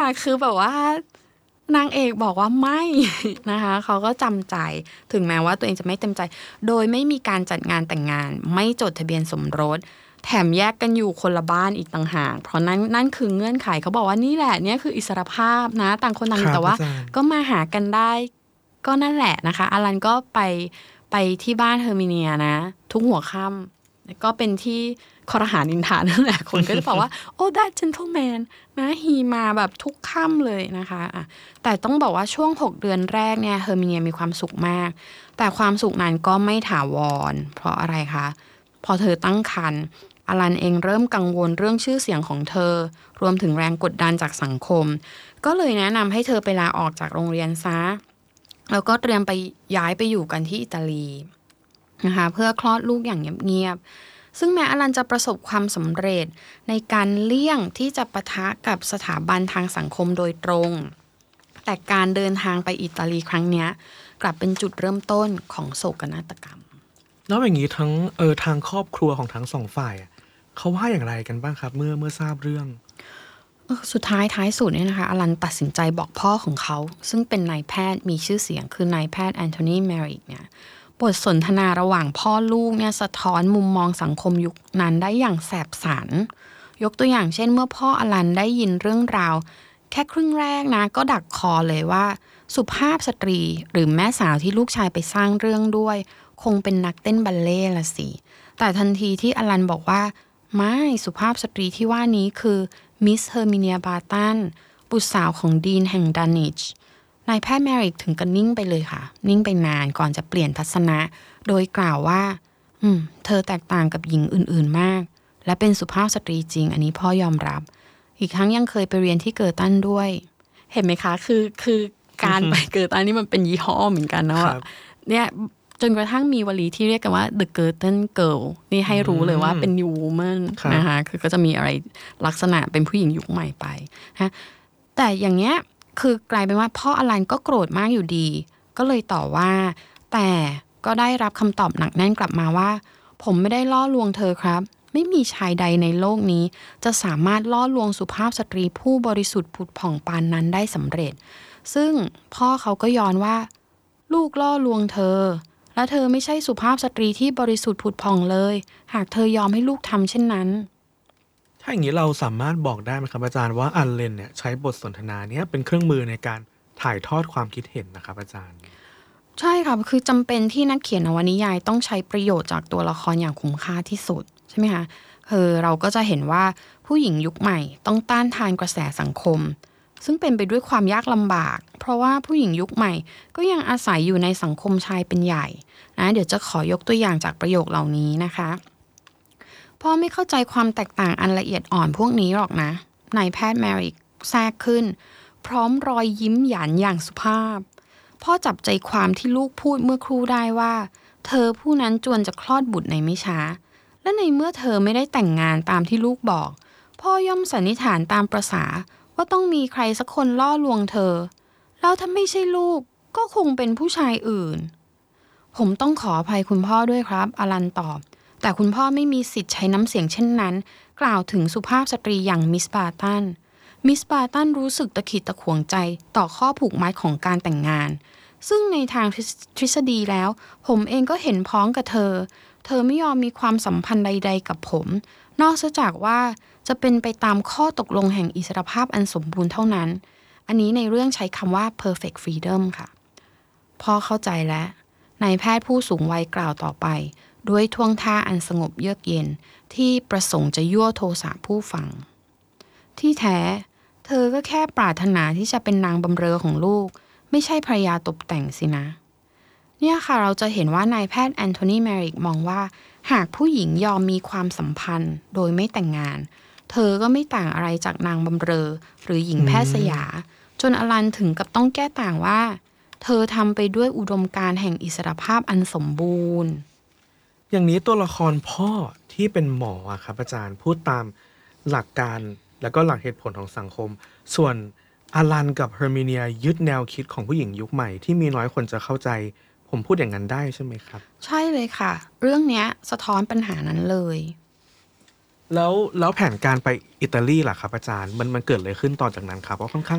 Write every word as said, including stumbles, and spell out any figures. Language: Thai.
คือแบบว่านางเอกบอกว่าไม่นะคะเขาก็จำใจถึงแม้ว่าตัวเองจะไม่เต็มใจโดยไม่มีการจัดงานแต่งงานไม่จดทะเบียนสมรสแถมแยกกันอยู่คนละบ้านอีกต่างหากเพราะนั่นนั่นคือเงื่อนไขเขาบอกว่านี่แหละเนี่ยคืออิสรภาพนะต่างคนต่างแต่ว่าก็มาหากันได้ก็นั่นแหละนะคะอลันก็ไปไปที่บ้านเฮอร์มิเนียนะทุกหัวค่ำก็เป็นที่คอรหานินทานั่นแหละคนก็จะบอกว่าโอ้ that gentleman นะฮีมาแบบทุกค่ำเลยนะคะะแต่ต้องบอกว่าช่วงหกเดือนแรกเนี่ยเฮอร์มิเนียมีความสุขมากแต่ความสุขนั้นก็ไม่ถาวรเพราะอะไรคะพอเธอตั้งครรภ์อลันเองเริ่มกังวลเรื่องชื่อเสียงของเธอรวมถึงแรงกดดันจากสังคมก็เลยแนะนำให้เธอไปลาออกจากโรงเรียนซะแล้วก็เตรียมไปย้ายไปอยู่กันที่อิตาลีนะคะเพื่อคลอดลูกอย่างเงียบๆซึ่งแม้อลันจะประสบความสำเร็จในการเลี่ยงที่จะปะทะกับสถาบันทางสังคมโดยตรงแต่การเดินทางไปอิตาลีครั้งนี้กลับเป็นจุดเริ่มต้นของโศกนาฏกรรมแล้วอย่างนี้ทั้งเออทางครอบครัวของทั้งสองฝ่ายเขาว่าอย่างไรกันบ้างครับเมื่อเมื่อทราบเรื่องสุดท้ายท้ายสุดเนี่ยนะคะอลันตัดสินใจบอกพ่อของเขาซึ่งเป็นนายแพทย์มีชื่อเสียงคือนายแพทย์แอนโทนีแมริกเนี่ยบทสนทนาระหว่างพ่อลูกเนี่ยสะท้อนมุมมองสังคมยุคนั้นได้อย่างแสบสันยกตัวอย่างเช่นเมื่อพ่ออลันได้ยินเรื่องราวแค่ครึ่งแรกนะก็ดักคอเลยว่าสุภาพสตรีหรือแม่สาวที่ลูกชายไปสร้างเรื่องด้วยคงเป็นนักเต้นบัลเล่ต์ละสิแต่ทันทีที่อลันบอกว่าไม่สุภาพสตรีที่ว่านี้คือมิสเฮอร์มิเนียบาตันบุตรสาวของดีนแห่งดันนิชนายแพทย์แมริกถึงกับนิ่งไปเลยค่ะนิ่งไปนานก่อนจะเปลี่ยนทัศนะโดยกล่าวว่าอืมเธอแตกต่างกับหญิงอื่นๆมากและเป็นสุภาพสตรีจริงอันนี้พ่อยอมรับอีกทั้งยังเคยไปเรียนที่เกิร์ตันด้วยเห็นไหมคะคือคือการไปเกิร์ตันนี่มันเป็นยี่ห้อเหมือนกันนะว่าเนี่ยจนกระทั่งมีวลีที่เรียกกันว่า the Girton Girl นี่ให้รู้เลยว่าเป็น new woman นะคะคือก็จะมีอะไรลักษณะเป็นผู้หญิงยุคใหม่ไปนะแต่อย่างเงี้ยคือกลายเป็นว่าพ่ออลันก็โกรธมากอยู่ดีก็เลยต่อว่าแต่ก็ได้รับคำตอบหนักแน่นกลับมาว่าผมไม่ได้ล่อลวงเธอครับไม่มีชายใดในโลกนี้จะสามารถล่อลวงสุภาพสตรีผู้บริสุทธิ์ผุดผ่องปานนั้นได้สำเร็จซึ่งพ่อเขาก็ย้อนว่าลูกล่อลวงเธอและเธอไม่ใช่สุภาพสตรีที่บริสุทธิ์ผุดผ่องเลยหากเธอยอมให้ลูกทำเช่นนั้นถ้าอย่างนี้เราสามารถบอกได้ไหมครับอาจารย์ว่าอัลเลนเนี่ยใช้บทสนทนานี้เป็นเครื่องมือในการถ่ายทอดความคิดเห็นนะครับอาจารย์ใช่ค่ะคือจำเป็นที่นักเขียนนวนิยายต้องใช้ประโยชน์จากตัวละครอย่างคุ้มค่าที่สุดใช่ไหมคะคือเราก็จะเห็นว่าผู้หญิงยุคใหม่ต้องต้านทานกระแสสังคมซึ่งเป็นไปด้วยความยากลำบากเพราะว่าผู้หญิงยุคใหม่ก็ยังอาศัยอยู่ในสังคมชายเป็นใหญ่นะเดี๋ยวจะขอยกตัวอย่างจากประโยคเหล่านี้นะคะพ่อไม่เข้าใจความแตกต่างอันละเอียดอ่อนพวกนี้หรอกนะนายแพทย์แมริกแทรกขึ้นพร้อมรอยยิ้มหยันอย่างสุภาพพ่อจับใจความที่ลูกพูดเมื่อครู่ได้ว่าเธอผู้นั้นจวนจะคลอดบุตรในไม่ช้าและในเมื่อเธอไม่ได้แต่งงานตามที่ลูกบอกพ่อย่อมสันนิษฐานตามประสาว่าต้องมีใครสักคนล่อลวงเธอแล้วถ้าไม่ใช่ลูกก็คงเป็นผู้ชายอื่นผมต้องขออภัยคุณพ่อด้วยครับอลันตอบแต่คุณพ่อไม่มีสิทธิ์ใช้น้ำเสียงเช่นนั้นกล่าวถึงสุภาพสตรีอย่างมิสบาร์ตันมิสบาร์ตันรู้สึกตะขิดตะขวงใจต่อข้อผูกมัดของการแต่งงานซึ่งในทางทฤษฎีแล้วผมเองก็เห็นพ้องกับเธอเธอไม่ยอมมีความสัมพันธ์ใดๆกับผมนอกจากว่าจะเป็นไปตามข้อตกลงแห่งอิสรภาพอันสมบูรณ์เท่านั้นอันนี้ในเรื่องใช้คำว่า perfect freedom ค่ะพ่อเข้าใจแล้วนายแพทย์ผู้สูงวัยกล่าวต่อไปด้วยท่วงท่าอันสงบเยือกเย็นที่ประสงค์จะยั่วโทสะผู้ฟังที่แท้เธอก็แค่ปรารถนาที่จะเป็นนางบำเรอของลูกไม่ใช่ภรรยาตกแต่งสินะเนี่ยค่ะเราจะเห็นว่านายแพทย์แอนโทนีแมริกมองว่าหากผู้หญิงยอมมีความสัมพันธ์โดยไม่แต่งงานเธอก็ไม่ต่างอะไรจากนางบำเรอหรือหญิงแพทย์สยาจนอลันถึงกับต้องแก้ต่างว่าเธอทำไปด้วยอุดมการณ์แห่งอิสรภาพอันสมบูรณ์อย่างนี้ตัวละครพ่อที่เป็นหมออะครับอาจารย์พูดตามหลักการแล้วก็หลักเหตุผลของสังคมส่วนอลันกับเฮอร์มิเนียยึดแนวคิดของผู้หญิงยุคใหม่ที่มีน้อยคนจะเข้าใจผมพูดอย่างนั้นได้ใช่ไหมครับใช่เลยค่ะเรื่องนี้สะท้อนปัญหานั้นเลยแล้วแล้วแผนการไปอิตาลีล่ะครับอาจารย์มันมันเกิดอะไรขึ้นต่อจากนั้นครับเพราะค่อนข้าง